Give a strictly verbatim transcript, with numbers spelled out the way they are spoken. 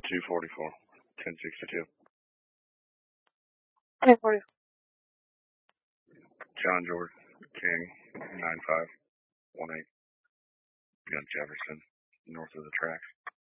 two forty-four, ten sixty-two. ten forty. John George King, nine five one eight. Gun Jefferson, north of the tracks.